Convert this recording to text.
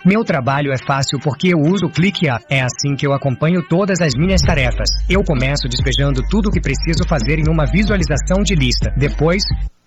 Meu trabalho é fácil porque eu uso o ClickUp. É assim que eu acompanho todas as minhas tarefas. Eu começo despejando tudo o que preciso fazer em uma visualização de lista. Depois,